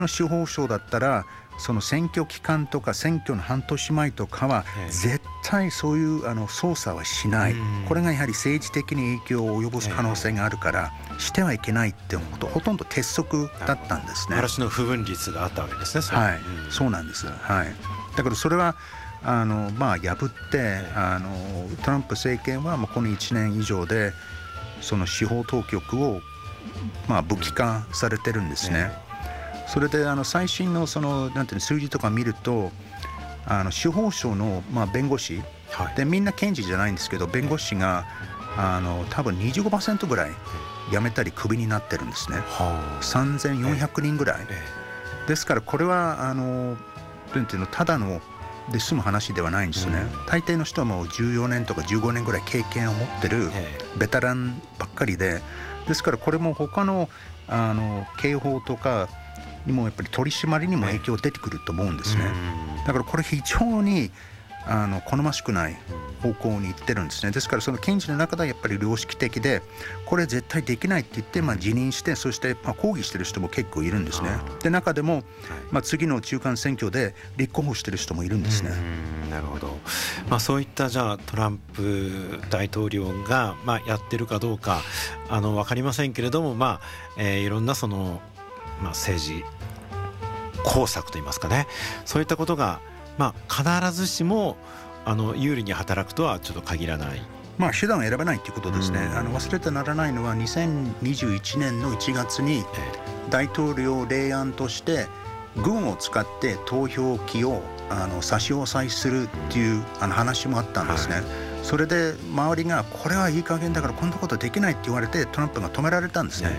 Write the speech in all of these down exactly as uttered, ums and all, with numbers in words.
の司法省だったらその選挙期間とか選挙の半年前とかは絶対そういうあの捜査はしない、これがやはり政治的に影響を及ぼす可能性があるからしてはいけないってこと、ほとんど鉄則だったんですね。 嵐の不分率があったわけですね。そはい、うん、そうなんです、はい、だからそれはあの、まあ、破ってあのトランプ政権はもうこのいちねん以上でその司法当局を、まあ、武器化されてるんですね。それであの最新のそのなんていうの数字とか見るとあの司法省のまあ弁護士、はい、でみんな検事じゃないんですけど弁護士があの多分 にじゅうごパーセント ぐらい辞めたりクビになってるんですね、はあ、さんぜんよんひゃくにんぐらい、ええ、ですからこれはあのなんていうのただので済む話ではないんですよね、うん、大抵の人はもうじゅうよねんとかじゅうごねんぐらい経験を持ってるベテランばっかりで、ですからこれも他のあの刑法とかにもやっぱり取り締まりにも影響出てくると思うんですね。だからこれ非常にあの好ましくない方向に行ってるんですね。ですからその検事の中ではやっぱり良識的でこれ絶対できないって言ってまあ辞任して、そしてまあ抗議してる人も結構いるんですね。で中でもまあ次の中間選挙で立候補してる人もいるんですね。 うん、なるほど。まあそういったじゃあトランプ大統領がまあやってるかどうかあの分かりませんけれども、まあ、えー、いろんなそのまあ、政治工作といいますかね、そういったことが、まあ、必ずしもあの有利に働くとはちょっと限らない、 まあ、手段を選ばないということですね。あの忘れてならないのはにせんにじゅういちねんのいちがつに大統領令案として軍を使って投票機をあの差し押さえするっていうあの話もあったんですね、はい、それで周りがこれはいい加減だからこんなことできないって言われてトランプが止められたんですね、はい、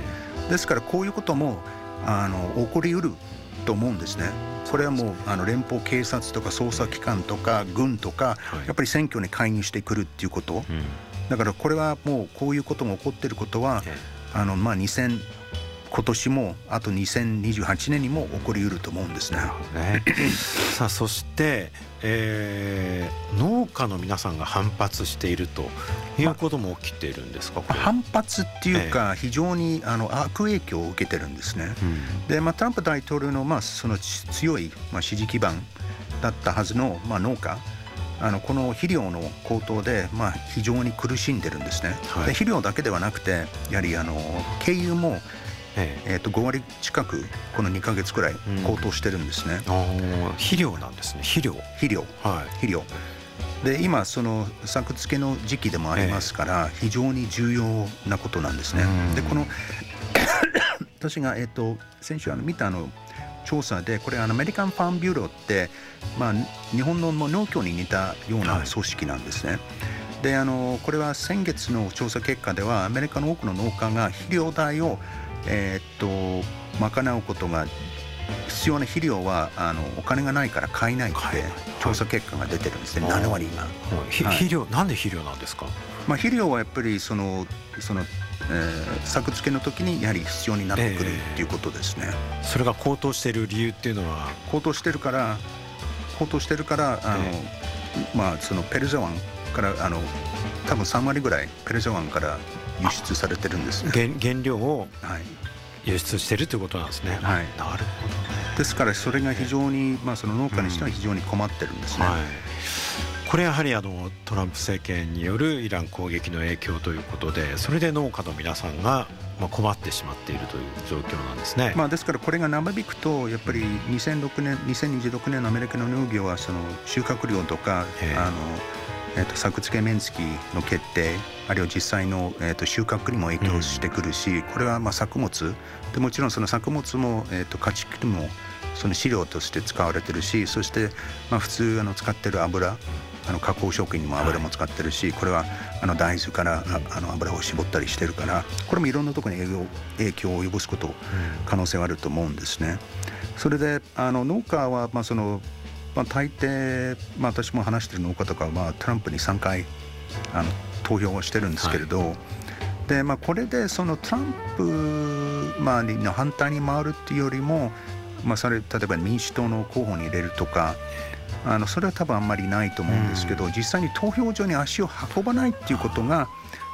ですからこういうこともあの起こりうると思うんですね。これはもうあの連邦警察とか捜査機関とか軍とか、はい、やっぱり選挙に介入してくるっていうこと、うん、だからこれはもうこういうことが起こっていることは、うん、あのまあにせん今年もあとにせんにじゅうはちねんにも起こりうると思うんですね。 ねさあそして、えー、農家の皆さんが反発しているということも起きているんですか。これ反発っていうか、非常にあの悪影響を受けてるんですね、うん、で、まあ、トランプ大統領の、まあ、その強い、まあ、支持基盤だったはずの、まあ、農家あのこの肥料の高騰で、まあ、非常に苦しんでるんですね、はい、で肥料だけではなくてやはりあの軽油もえええー、とごわり近くこのにかげつくらい高騰してるんですね、 うん、あ肥料なんですね。肥料肥料、はい、肥料で今その作付けの時期でもありますから、えー、非常に重要なことなんですね、うん、でこの私が、えー、と先週あの見たあの調査でこれアメリカンファームビューローって、まあ、日本の農協に似たような組織なんですね、はい。であのこれは先月の調査結果ではアメリカの多くの農家が肥料代をえー、っと賄うことが必要な肥料はあのお金がないから買えないって調査結果が出てるんですね、はい、ななわりが、はい、 肥料なんで肥料なんですか。 まあ、肥料はやっぱりそのその、えー、作付けの時にやはり必要になってくるっていうことですね、 えー、それが高騰している理由っていうのは高騰してるから高騰してるからあの、えー、まあそのペルジャ湾からあの多分さんわりぐらいペルジャ湾から輸出されてるんですね。 原, 原料を輸出してるということなんですね、はい、なるほどね。 ですからそれが非常に、まあ、その農家にしては非常に困ってるんですね、うんはい、 これやはりあのトランプ政権によるイラン攻撃の影響ということで、それで農家の皆さんがまあ困ってしまっているという状況なんですね、 まあ、ですからこれが長引くとやっぱりにせんろくねんにせんにじゅうろくねんのアメリカの農業はその収穫量とかあのえー、と作付け面積の決定あるいは実際の、えー、と収穫にも影響してくるし、うん、これはまあ作物でもちろんその作物も、えー、と家畜にもその飼料として使われてるし、そしてまあ普通あの使ってる油あの加工食品にも油も使ってるし、これはあの大豆からあの油を絞ったりしてるからこれもいろんなところに影響を及ぼすこと可能性はあると思うんですね。それであの農家はまあそのまあ、大抵、まあ、私も話している農家とかは、まあ、トランプにさんかいあの投票をしてるんですけれど、はい、でまあ、これでそのトランプ、まあ、の反対に回るっていうよりも、まあ、それ例えば民主党の候補に入れるとかあのそれは多分あんまりないと思うんですけど、実際に投票所に足を運ばないっていうことが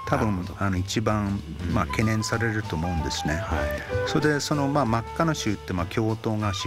多分あの一番、まあ、懸念されると思うんですね。 はい、 それでその、まあ、真っ赤な州って、まあ、共和党が